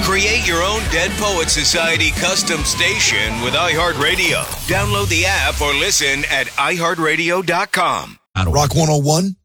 Create your own Dead Poet Society custom station with iHeartRadio. Download the app or listen at iHeartRadio.com. Rock 101,